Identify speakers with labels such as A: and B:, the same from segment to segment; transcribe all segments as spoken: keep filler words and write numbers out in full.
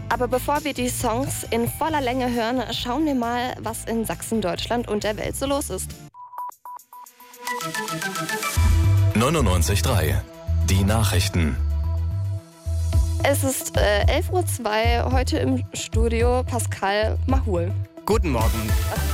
A: Aber bevor wir die Songs in voller Länge hören, schauen wir mal, was in Sachsen, Deutschland und der Welt so los ist.
B: neunundneunzig Komma drei. Die Nachrichten.
A: Es ist äh, elf Uhr zwei, heute im Studio Pascal Mahul.
C: Guten Morgen.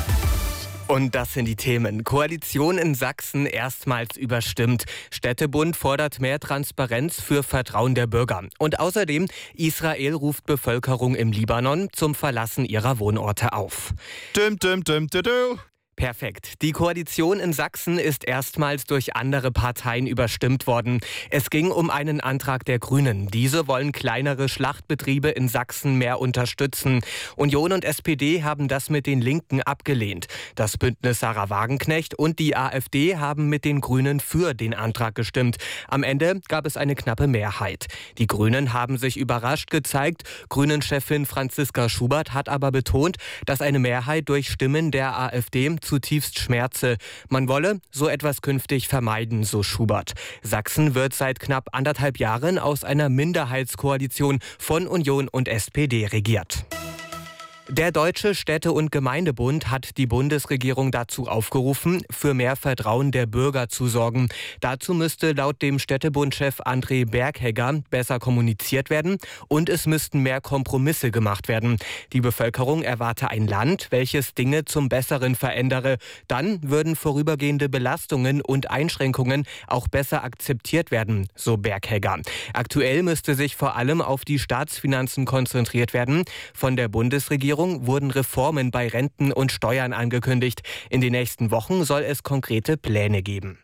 C: Und das sind die Themen. Koalition in Sachsen erstmals überstimmt. Städtebund fordert mehr Transparenz für Vertrauen der Bürger. Und außerdem, Israel ruft Bevölkerung im Libanon zum Verlassen ihrer Wohnorte auf.
D: Düm, düm, düm, düm, düm.
C: Perfekt. Die Koalition in Sachsen ist erstmals durch andere Parteien überstimmt worden. Es ging um einen Antrag der Grünen. Diese wollen kleinere Schlachtbetriebe in Sachsen mehr unterstützen. Union und S P D haben das mit den Linken abgelehnt. Das Bündnis Sarah Wagenknecht und die AfD haben mit den Grünen für den Antrag gestimmt. Am Ende gab es eine knappe Mehrheit. Die Grünen haben sich überrascht gezeigt. Grünen-Chefin Franziska Schubert hat aber betont, dass eine Mehrheit durch Stimmen der AfD zutiefst schmerze. Man wolle so etwas künftig vermeiden, so Schubert. Sachsen wird seit knapp anderthalb Jahren aus einer Minderheitskoalition von Union und S P D regiert. Der Deutsche Städte- und Gemeindebund hat die Bundesregierung dazu aufgerufen, für mehr Vertrauen der Bürger zu sorgen. Dazu müsste laut dem Städtebundchef André Berghegger besser kommuniziert werden und es müssten mehr Kompromisse gemacht werden. Die Bevölkerung erwarte ein Land, welches Dinge zum Besseren verändere. Dann würden vorübergehende Belastungen und Einschränkungen auch besser akzeptiert werden, so Berghegger. Aktuell müsste sich vor allem auf die Staatsfinanzen konzentriert werden. Von der Bundesregierung wurden Reformen bei Renten und Steuern angekündigt. In den nächsten Wochen soll es konkrete Pläne geben.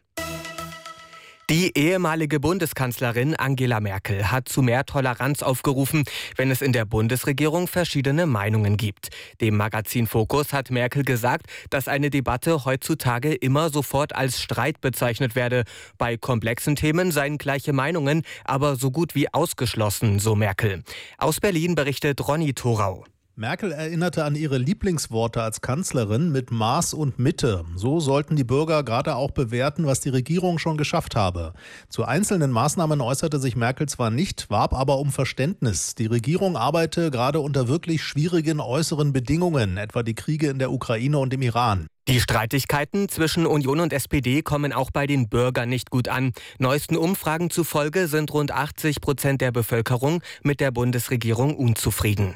C: Die ehemalige Bundeskanzlerin Angela Merkel hat zu mehr Toleranz aufgerufen, wenn es in der Bundesregierung verschiedene Meinungen gibt. Dem Magazin Focus hat Merkel gesagt, dass eine Debatte heutzutage immer sofort als Streit bezeichnet werde. Bei komplexen Themen seien gleiche Meinungen aber so gut wie ausgeschlossen, so Merkel. Aus Berlin berichtet Ronny Thorau.
E: Merkel erinnerte an ihre Lieblingsworte als Kanzlerin mit Maß und Mitte. So sollten die Bürger gerade auch bewerten, was die Regierung schon geschafft habe. Zu einzelnen Maßnahmen äußerte sich Merkel zwar nicht, warb aber um Verständnis. Die Regierung arbeite gerade unter wirklich schwierigen äußeren Bedingungen, etwa die Kriege in der Ukraine und im Iran.
C: Die Streitigkeiten zwischen Union und S P D kommen auch bei den Bürgern nicht gut an. Neuesten Umfragen zufolge sind rund achtzig Prozent der Bevölkerung mit der Bundesregierung unzufrieden.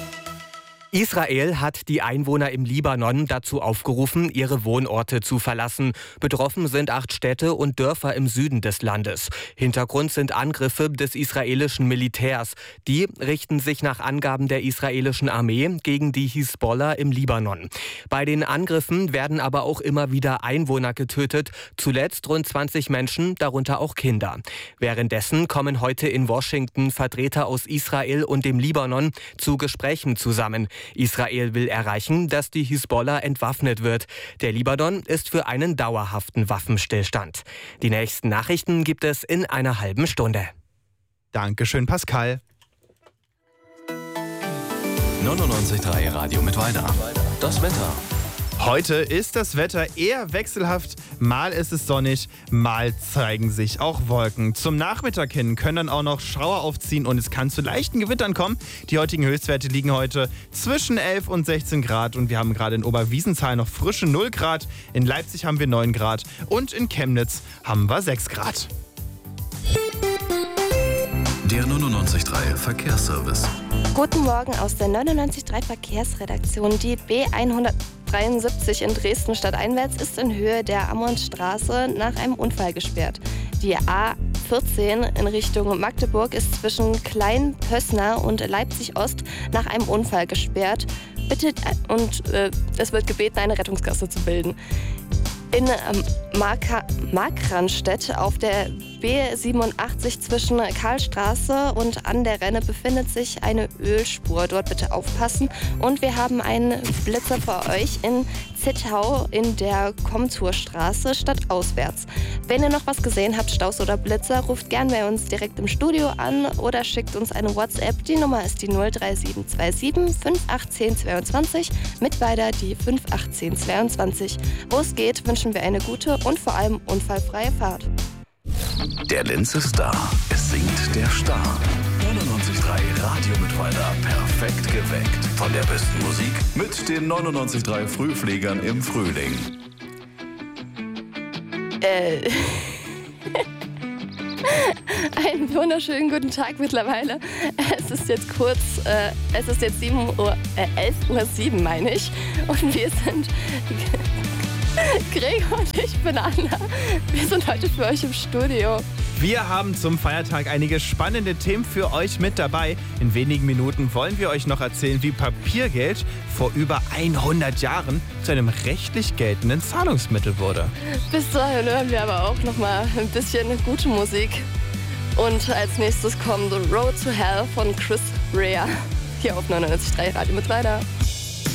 C: Israel hat die Einwohner im Libanon dazu aufgerufen, ihre Wohnorte zu verlassen. Betroffen sind acht Städte und Dörfer im Süden des Landes. Hintergrund sind Angriffe des israelischen Militärs. Die richten sich nach Angaben der israelischen Armee gegen die Hisbollah im Libanon. Bei den Angriffen werden aber auch immer wieder Einwohner getötet, zuletzt rund zwanzig Menschen, darunter auch Kinder. Währenddessen kommen heute in Washington Vertreter aus Israel und dem Libanon zu Gesprächen zusammen. Israel will erreichen, dass die Hisbollah entwaffnet wird. Der Libanon ist für einen dauerhaften Waffenstillstand. Die nächsten Nachrichten gibt es in einer halben Stunde.
D: Dankeschön, Pascal.
B: neunundneunzig Komma drei Radio mit Weiter. Das Wetter.
D: Heute ist das Wetter eher wechselhaft. Mal ist es sonnig, mal zeigen sich auch Wolken. Zum Nachmittag hin können dann auch noch Schauer aufziehen und es kann zu leichten Gewittern kommen. Die heutigen Höchstwerte liegen heute zwischen elf und sechzehn Grad und wir haben gerade in Oberwiesenthal noch frische null Grad. In Leipzig haben wir neun Grad und in Chemnitz haben wir sechs Grad.
B: Der neunundneunzig Komma drei Verkehrsservice.
A: Guten Morgen aus der neunundneunzig Komma drei Verkehrsredaktion. Die B hundertdreiundsiebzig in Dresden stadteinwärts ist in Höhe der Ammonstraße nach einem Unfall gesperrt. Die A vierzehn in Richtung Magdeburg ist zwischen Klein-Pössner und Leipzig-Ost nach einem Unfall gesperrt. Bitte, und äh, es wird gebeten, eine Rettungsgasse zu bilden. In ähm, Marka- Markranstädt auf der B siebenundachtzig zwischen Karlstraße und an der Renne befindet sich eine Ölspur. Dort bitte aufpassen. Und wir haben einen Blitzer für euch in Zittau in der Komturstraße stadtauswärts. Wenn ihr noch was gesehen habt, Staus oder Blitzer, ruft gern bei uns direkt im Studio an oder schickt uns eine WhatsApp. Die Nummer ist die null drei sieben zwei sieben fünf acht eins zwei zwei mit weiter die fünf acht eins zwei zwei. Wo es geht, wünschen wir eine gute und vor allem unfallfreie Fahrt.
B: Der Lenz ist da. Es singt der Star. neunundneunzig Komma drei Radio mit Mittweida. Perfekt geweckt. Von der besten Musik mit den neunundneunzig Komma drei Frühfliegern im Frühling.
A: Äh. Einen wunderschönen guten Tag mittlerweile. Es ist jetzt kurz, äh, es ist jetzt sieben Uhr, äh, elf Uhr sieben, meine ich. Und wir sind Gregor und ich bin Anna. Wir sind heute für euch im Studio.
D: Wir haben zum Feiertag einige spannende Themen für euch mit dabei. In wenigen Minuten wollen wir euch noch erzählen, wie Papiergeld vor über hundert Jahren zu einem rechtlich geltenden Zahlungsmittel wurde.
A: Bis dahin hören wir aber auch noch mal ein bisschen gute Musik. Und als nächstes kommt The Road to Hell von Chris Rea. Hier auf neunundneunzig Komma drei Radio Mittweida.